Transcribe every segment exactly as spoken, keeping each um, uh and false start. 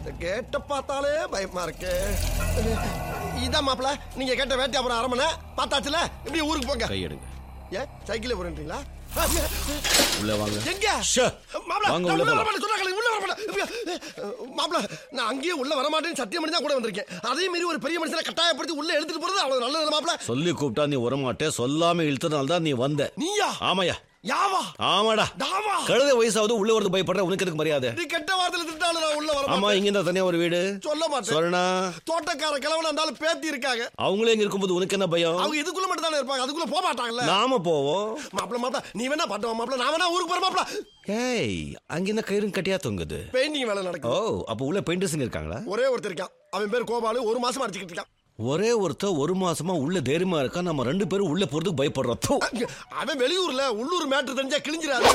கேட்ட பார்த்தாலே பயமா இருக்கு. இதான் மாப்பிள நீங்க கேட்ட வேட்டை அப்புறம் அரமனை பார்த்தாச்சுல, இப்படி ஊருக்கு போங்க. கையெடுங்க. ஏன் சைக்கிள் போறீங்களா? உள்ள வாங்க. எங்க வாங்க உள்ள போலாம். மாப்பிள நான் அங்கேயே உள்ள வர மாட்டேன்னு சத்தியம் பண்ணி தான் கூட வந்திருக்கேன். அதே மாதிரி ஒரு பெரிய மனுஷனை கட்டாயப்படுத்தி உள்ள எடுத்துட்டு போறது அவ்வளவு நல்லது மாப்பிள. சொல்லி கூப்பிட்டா நீ வரமாட்டே, சொல்லாம இழுத்தனால தான் நீ வந்த. நீயா? ஆமாயா. யாவா? ஆமாடா. தாவா? கழுத வயசாவது உள்ள வரது பயப்படுற உனக்கு எதுக்கு மரியாதை? நீ கெட்ட வார்த்தையில திட்டால நான் உள்ள வர. ஆமா, இங்க இருந்தா தனியா ஒரு வீடு சொல்ல மாட்டேன். சொல்லனா தோட்டக்கார கிழவன இருந்தாலும் பேத்தி இருக்காங்க. அவங்களே இங்க இருக்கும்போது உனக்கு என்ன பயம்? அவங்க இதுக்குள்ள மட்டும் தானே இருப்பாங்க, அதுக்குள்ள போக மாட்டாங்கல்ல. நாம போவோம். மாப்பிள மாப்பிள நீ வேணா பாட்டுவா மாப்பிள, நான் வேணா ஊருக்கு போற மாப்பிள. ஏய், அங்க என்ன கயிறும் கட்டியா தொங்குது? பெயிண்டிங் வேலை நடக்குது. ஓ, அப்ப உள்ள பெயிண்டர்ஸ் இருக்காங்களா? ஒரே ஒருத்தர் இருக்கான், அவன் பேர் கோபாலு. ஒரு மாசமா அடிச்சுக்கிட்டு இருக்கான். ஒரே ஒருத்தர் ஒரு மாசமா உள்ள தைரியமா இருக்கா, நம்ம ரெண்டு பேரும் உள்ள போறதுக்கு பயப்படுறோம். அவன் வெளியூர்ல, உள்ளூர் மேட்ரு தெரிஞ்சா கிழிஞ்சிராது.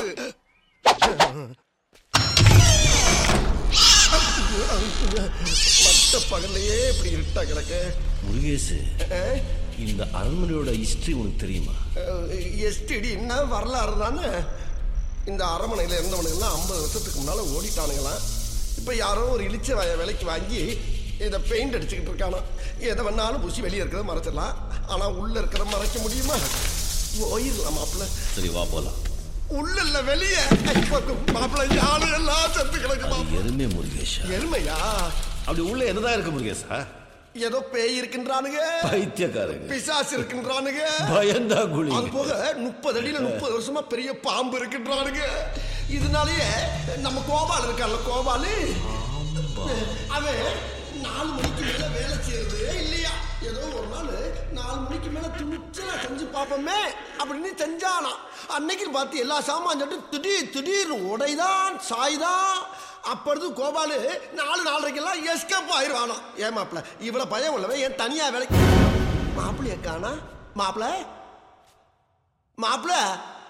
மத்த பகல்லையே இப்படி இருட்டா கிடக்க. முருகேசு, இந்த அரண்மனையோட ஹிஸ்டரி உனக்கு தெரியுமா? எஸ்டிடி என்ன வரலாறு தானே. இந்த அரண்மனையில இருந்தவனுங்கெல்லாம் ஐம்பது வருஷத்துக்கு முன்னால ஓடிட்டானுங்களாம். இப்ப யாரோ ஒரு இழிச்ச விலைக்கு வாங்கி இதை பெயிண்ட் அடிச்சுக்கிட்டு இருக்கானா. எதை வேணாலும் பூசி வெளியே இருக்கிறத மறைச்சிடலாம், ஆனா உள்ள இருக்கிற மறைக்க முடியுமா? போயிடலாம் மாப்பிள்ள. சரி வா போலாம். உள்ள இல்ல வெளியே. மாப்பிள்ள யாரு எல்லாம் செத்து கிடக்குமா? எருமை முருகேஷா. எருமையா? அப்படி உள்ள என்னதான் இருக்கு முருகேஷா? ஏதோ பேய் இருக்கின்றானுங்க, பைத்தியக்காரங்க, பிசாசு இருக்கின்றானுங்க, பயந்தா குழி. அது போக முப்பது அடியில முப்பது வருஷமா பெரிய பாம்பு இருக்கின்றானுங்க. இதனாலயே நம்ம கோபால் இருக்கான்ல, கோபாலு அவன் நாலு மணிக்கு மேல வேலை செய்யறது இல்லையா. ஏதோ ஒரு நாள் நாலு மணிக்கு மேல துணிச்சலா செஞ்சு பார்ப்போமே அப்படின்னு செஞ்சானா. அன்னைக்கு பார்த்து எல்லா சாமான் சொல்லிட்டு திடீர் திடீர்னு உடைதான் சாய்தான். அப்பொழுது கோபாலு நாலு நாலரைக்கெல்லாம் எஸ்கேப் ஆயிடுவானா. ஏன் மாப்பிள்ள இவ்வளவு பயம் உள்ளவன் ஏன் தனியா வேலைக்கு? மாப்பிள்ளைய காணா. மாப்பிள்ள மாப்பிள்ள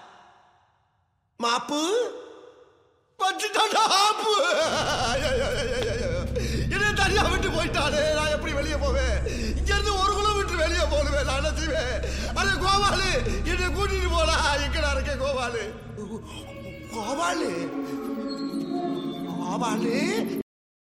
மாப்பு பச்சுட்டாப்பு. என்ன தனியா விட்டு போயிட்டானே, நான் எப்படி வெளியே போவேன்? இங்க இருந்து ஒரு கிலோமீட்டர் வெளியே போடுவேன். நான் என்ன செய்வேன்? அது கோபாலு என்னை கூட்டிட்டு போனா எங்கடா இருக்க கோபாலு? கோபாலு கோபாலு